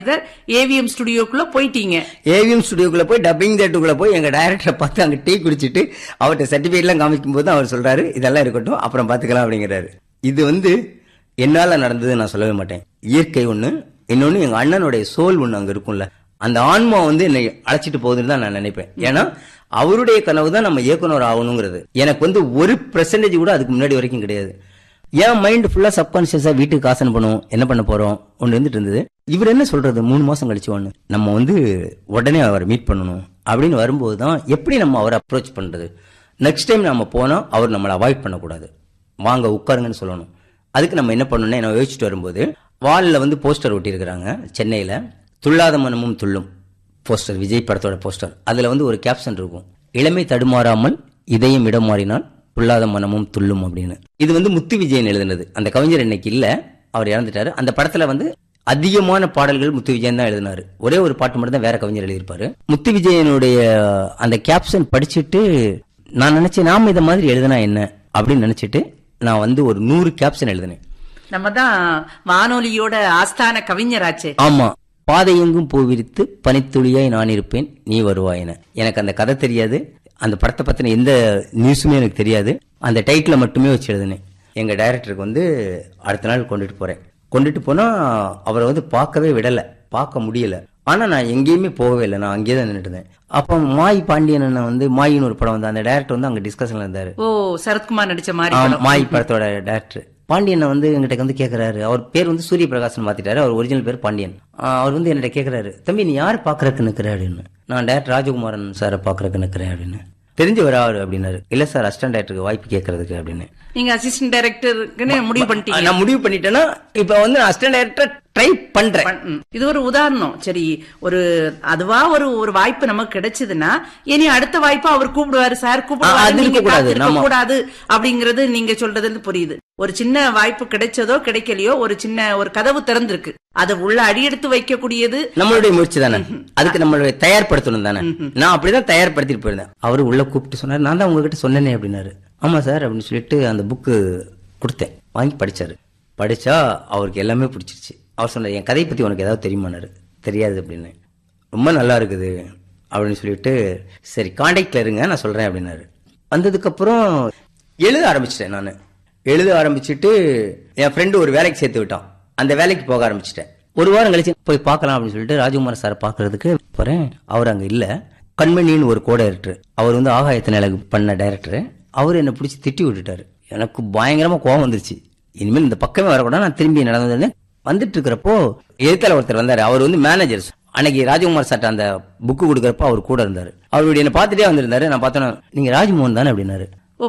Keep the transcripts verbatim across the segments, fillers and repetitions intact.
AVM ஸ்டுடியோக்குள்ள போயிட்டீங்க. AVM ஸ்டுடியோக்குள்ள போய் dubbing தேட்டருக்குள்ள போய் எங்க டைரக்டரை பார்த்து அங்க டீ குடிச்சிட்டு அவர்கிட்ட சர்டிபிகேட் எல்லாம் காமிக்கும் போது அவர் சொல்றாரு இதெல்லாம் இருக்கட்டும் அப்புறம் பாத்துக்கலாம் அப்படிங்கிறாரு. இது வந்து என்னால நடந்தது நான் சொல்லவே மாட்டேன். இயற்கை ஒண்ணு, இன்னொன்னு எங்க அண்ணனுடைய சோல் ஒண்ணு அங்க இருக்கும்ல, அந்த ஆன்மா வந்து என்னை அழைச்சிட்டு போகுதுன்னு தான் நான் நினைப்பேன். ஏன்னா அவருடைய கனவு தான் நம்ம இயக்குனர் ஆகணுங்கிறது. எனக்கு வந்து ஒரு பெர்சன்டேஜ் கூட அதுக்கு முன்னாடி வரைக்கும் கிடையாது. என் மைண்ட் ஃபுல்லா சப்கான்சியஸா வீட்டுக்கு காசன் பண்ணுவோம், என்ன பண்ண போறோம் ஒன்று இருந்துட்டு இருந்தது. இவர் என்ன சொல்றது, மூணு மாசம் கழிச்சு ஒண்ணு நம்ம வந்து உடனே அவரை மீட் பண்ணணும் அப்படின்னு வரும்போது தான் எப்படி நம்ம அவரை அப்ரோச் பண்றது. நெக்ஸ்ட் டைம் நம்ம போனா அவர் நம்மளை அவாய்ட் பண்ணக்கூடாது, வாங்க உட்காருங்கன்னு சொல்லணும். அதுக்கு நம்ம என்ன பண்ணணும்னு நான் யோசிச்சுட்டு வரும்போது வாலில் வந்து போஸ்டர் ஒட்டி இருக்கிறாங்க சென்னையில, துள்ளாத மனமும் துள்ளும் போஸ்டர், விஜய் படத்தோட போஸ்டர். அதுல வந்து ஒரு கேப்ஷன் இருக்கும், இளமை தடுமாறாமல் இதயம் இடம் மாறினால் துள்ளாத மனமும் துள்ளும் அப்படின்னு. இது வந்து முத்து விஜயன் எழுதினது. அந்த கவிஞர் இன்னைக்கு இல்ல, அவர் இறந்துட்டாரு. அந்த படத்துல வந்து அதிகமான பாடல்கள் முத்து விஜயன் தான் எழுதினாரு. ஒரே ஒரு பாட்டு மட்டும் தான் வேற கவிஞர் எழுதியிருப்பாரு. முத்து விஜயனுடைய அந்த கேப்ஷன் படிச்சுட்டு நான் நினைச்சேன் நாம இதை மாதிரி எழுதினா என்ன அப்படின்னு நினைச்சிட்டு நான் வந்து ஒரு நூறு கேப்ஷன் எழுதினேன். நம்ம தான் வானொலியோட ஆஸ்தான கவிஞராச்சே. ஆமா, பாதை எங்கும் பூவிரித்து பனித்துளியாய் நான் இருப்பேன் நீ வருவாயின. எனக்கு அந்த கதை தெரியாது, அந்த படத்தை பத்தின எந்த நியூஸுமே எனக்கு தெரியாது. அந்த டைட்டில மட்டுமே வச்சு எழுதினேன். எங்க டைரக்டருக்கு வந்து அடுத்த நாள் கொண்டுட்டு போறேன். கொண்டுட்டு போனா அவரை வந்து பார்க்கவே விடல, பார்க்க முடியல. ஆனா நான் எங்கேயுமே போகவே இல்லை, நான் அங்கேயே தான் நின்றுட்டு இருந்தேன். அப்ப மாய் பாண்டியன் வந்து மாயின்னு ஒரு படம் வந்து அந்த டைரக்டர் வந்து அங்க டிஸ்கஷன்ல இருந்தாரு. ஓ, சரத்குமார் நடிச்ச மாதிரி மாய் படத்தோட டைரக்டர் பாண்டியன் வந்து எங்கிட்ட வந்து கேட்கறாரு. அவர் பேர் வந்து சூரிய பிரகாசன் மாத்திட்டாரு, அவர் ஒரிஜினல் பேர் பாண்டியன். அவர் வந்து என்கிட்ட கேட்கறாரு, தம்பி நீ யாரு பாக்குறதுக்கு நிக்கிற அப்படின்னு. நான் டைரக்டர் ராஜகுமாரன் சாரை பாக்குறதுக்கு நிக்கிறேன் அப்படின்னு. தெரிஞ்சவர் அவரு அப்படின்னாரு. இல்ல சார், அசிஸ்டன்ட் டைரக்டருக்கு வாய்ப்பு கேட்கறதுக்கு அப்படின்னு. நீங்க அசிஸ்டன்ட் டைரக்டருக்கு முடிவு பண்ணிட்டீங்க? நான் முடிவு பண்ணிட்டேன்னா இப்ப வந்து அசிஸ்டன்ட் டைரக்டர் ட்ரை பண்றேன். இது ஒரு உதாரணம். சரி, ஒரு அதுவா ஒரு ஒரு வாய்ப்பு நமக்கு கிடைச்சதுன்னா இனி அடுத்த வாய்ப்பு அவர் கூப்பிடுவாரு, சார் கூப்பிடுவாரு அப்படிங்கறது நீங்க சொல்றது புரியுது. ஒரு சின்ன வாய்ப்பு கிடைச்சதோ கிடைக்கலையோ, ஒரு சின்ன ஒரு கதவு திறந்திருக்கு, அதை உள்ள அடியெடுத்து வைக்கக்கூடியது நம்மளுடைய முயற்சி தானே. அதுக்கு நம்மளுடைய தயார்படுத்தணும் தானே. நான் அப்படிதான் தயார்படுத்திட்டு போயிருந்தேன். அவரு உள்ள கூப்பிட்டு சொன்னாரு, நான் தான் உங்ககிட்ட சொன்னேனே அப்படின்னாரு. ஆமா சார் அப்படின்னு சொல்லிட்டு அந்த புக்கு கொடுத்தேன், வாங்கி படிச்சாரு. படிச்சா அவருக்கு எல்லாமே பிடிச்சிருச்சு. அவர் சொன்னார், என் கதையை பத்தி உனக்கு ஏதாவது தெரியுமானாரு. தெரியாது அப்படின்னு. ரொம்ப நல்லா இருக்குது அப்படின்னு சொல்லிட்டு சரி கான்டாக்ட்ல இருங்க நான் சொல்றேன் அப்படின்னாரு. வந்ததுக்கு அப்புறம் எழுத ஆரம்பிச்சிட்டேன். நான் எழுத ஆரம்பிச்சுட்டு என் ஃப்ரெண்டு ஒரு வேலைக்கு சேர்த்து விட்டான், அந்த வேலைக்கு போக ஆரம்பிச்சிட்டேன். ஒரு வாரம் கழிச்சு போய் பார்க்கலாம் அப்படின்னு சொல்லிட்டு ராஜகுமார் சார் பாக்குறதுக்கு போறேன். அவர் அங்க இல்ல. கண்மணின்னு ஒரு கோ டைரக்டர், அவர் வந்து ஆகாயத்தின் அழகு பண்ண டைரக்டர், அவர் என்ன பிடிச்சி திட்டி விட்டுட்டாரு. எனக்கு பயங்கரமா கோபம் வந்துருச்சு. இனிமேல் இந்த பக்கமே வரக்கூடாது. நான் திரும்பி நடந்து வந்தேன். வந்துட்டு இருக்கிறப்போ எதிர்த்தால ஒருத்தர் வந்தாரு. அவர் வந்து மேனேஜர். அன்னைக்கு ராஜகுமார் சார்ட்ட அந்த புக்கு கொடுக்கறப்ப அவர் கூட இருந்தாரு. அவருடைய என்ன பார்த்துட்டே வந்திருந்தாரு. நான் பார்த்தேன், நீங்க ராஜ்மோகன் தானே அப்படின்னாரு.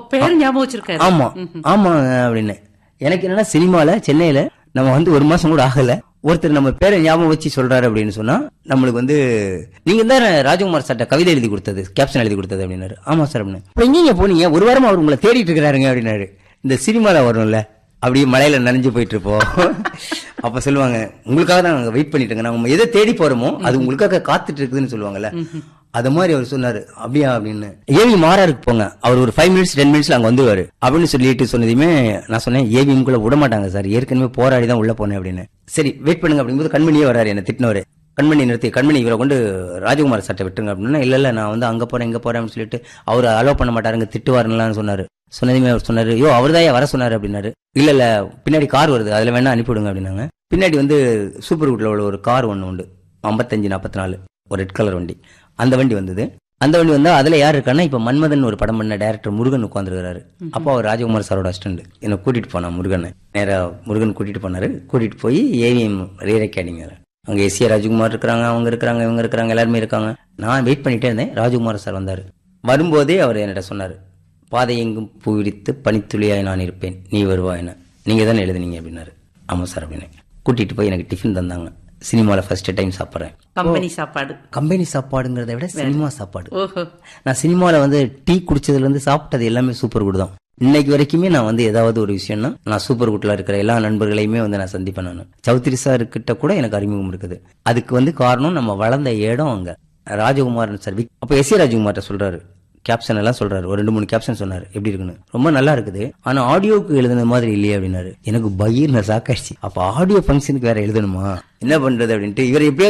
ஆமா ஆமா அப்படின்னு. எனக்கு என்னன்னா சினிமால சென்னையில நம்ம வந்து ஒரு மாசம் கூட ஆகல, ஒருத்தர் நம்ம பேரை ஞாபகம் வச்சு சொல்றாரு அப்படின்னு சொன்னா நம்மளுக்கு வந்து நீங்க தான் ராஜகுமார் சார்ட்ட கவிதை எழுதி கொடுத்தது, கேப்ஷன் எழுதி கொடுத்தது அப்படின்னாரு. ஆமா சார் அப்படின்னு. எங்க போனீங்க? ஒரு வாரமா அவர் உங்களை தேடிட்டு இருக்கிறாருங்க அப்படின்னாரு. இந்த சினிமால வரும்ல அப்படியே மலையில நனைஞ்சு போயிட்டு இருப்போம். அப்ப சொல்லுவாங்க, உங்களுக்காக தான் நாங்க வெயிட் பண்ணிட்டு இருக்கோம், நம்ம எதை தேடி போறோமோ அது உங்களுக்காக காத்துட்டு இருக்குதுன்னு சொல்லுவாங்கல்ல, அது மாதிரி அவர் சொன்னாரு. அப்படியா அப்படின்னு. ஏவி மாறாருக்கு போங்க, அவர் ஒரு ஃபைவ் மினிட்ஸ் டென் மினிட்ஸ்ல அங்க வந்துருவாரு அப்படின்னு சொல்லிட்டு சொன்னதுமே நான் சொன்னேன், ஏவியும் கூட விட மாட்டாங்க சார், ஏற்கனவே போராடி தான் உள்ள போனேன் அப்படின்னு. சரி வெயிட் பண்ணுங்க அப்படிங்கும்போது கண்மணியே வராரு, என்ன திட்டினவரு. கண்மணி நிறுத்தி, கண்மணி இவரை கொண்டு ராஜகுமார் சட்டை விட்டுருங்க அப்படின்னா, இல்ல இல்ல நான் வந்து அங்க போறேன் இங்க போறேன் அப்படின்னு சொல்லிட்டு அவர் அலோவ் பண்ண மாட்டாருங்க, திட்டுவாருன்னு சொன்னாரு. சொன்னதுமே அவர் சொன்னாரு, யோ அவர் தான் வர சொன்னாரு அப்படின்னாரு. இல்ல இல்ல பின்னாடி கார் வருது, அதுல வேணா அனுப்பிவிடுங்க அப்படின்னாங்க. பின்னாடி வந்து சூப்பர் குட்ல உள்ள ஒரு கார் ஒண்ணு உண்டு, ஐம்பத்தஞ்சு நாற்பத்தி நாலு ஒரு ரெட் கலர் வண்டி. அந்த வண்டி வந்தது. அந்த வண்டி வந்தா அதுல யாரு இருக்கான்னா, இப்ப மன்மதன் ஒரு படம் பண்ண டைரக்டர் முருகன் உட்காந்துருக்காரு. அப்போ அவர் ராஜகுமார் சாரோட அசிஸ்டன்ட் என்ன கூட்டிட்டு போனா, முருகன் நேரா முருகன் கூட்டிட்டு போனாரு. கூட்டிட்டு போய் ஏவிஎம் ரீர் அகாடமி, அங்க எஸ் ஏ ராஜகுமார் இருக்கிறாங்க, அவங்க இருக்கிறாங்க, இவங்க இருக்கிறாங்க, எல்லாருமே இருக்காங்க. நான் வெயிட் பண்ணிட்டே இருந்தேன். ராஜகுமார் சார் வந்தாரு. வரும்போதே அவர் என்கிட்ட சொன்னாரு, பாதை எங்கும் பூவிரித்து பனித்துளியாய் நான் இருப்பேன் நீ வருவாயின, நீங்க தானே எழுதுனீங்க அப்படின்னாரு. ஆமா சார் அப்படின்னு. கூட்டிட்டு போய் எனக்கு டிஃபன் தந்தாங்க. சினிமால ஃபர்ஸ்ட் டைம் சாப்பிடுறேன். கம்பெனி சாப்பாடு. கம்பெனி சாப்பாடுங்கிறத விட சினிமா சாப்பாடு. நான் சினிமால வந்து டீ குடிச்சதுல இருந்து சாப்பிட்டது எல்லாமே சூப்பர் குட் தான். இன்னைக்கு வரைக்குமே நான் வந்து ஏதாவது ஒரு விஷயம்னா நான் சூப்பர் குட்ல இருக்கிற எல்லா நண்பர்களையுமே வந்து நான் சந்திப்பேன். நான் சௌத்ரி சார் கிட்ட கூட எனக்கு அறிமுகம் இருக்குது. அதுக்கு வந்து காரணம் நம்ம வளர்ந்த இடம் அங்க. ராஜகுமாரன் சார் அப்ப எஸ் ஏ ராஜகுமார்ட்ட சொல்றாரு, கேப்ஷன் எல்லாம் சொல்றாரு. ஒரு ரெண்டு மூணு கேப்ஷன் சொன்னாரு எப்படி இருக்குன்னு. ரொம்ப நல்லா இருக்குது, ஆனா ஆடியோக்கு எழுதுன மாதிரி இல்லையே அப்படின்னாரு. எனக்கு பயிர் சாக்காயிடுச்சு. அப்ப ஆடியோ ஃபங்க்ஷனுக்கு வேற எழுதணுமா, என்ன பண்றது அப்படின்ட்டு இவர் எப்படியோ